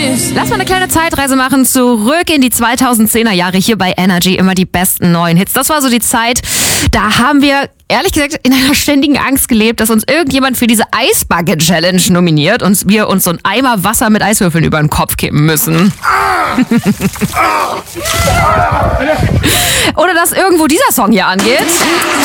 Lass mal eine kleine Zeitreise machen, zurück in die 2010er Jahre hier bei Energy, immer die besten neuen Hits. Das war so die Zeit, da haben wir ehrlich gesagt in einer ständigen Angst gelebt, dass uns irgendjemand für diese Eisbucket-Challenge nominiert und wir uns so einen Eimer Wasser mit Eiswürfeln über den Kopf kippen müssen. Oder dass irgendwo dieser Song hier angeht.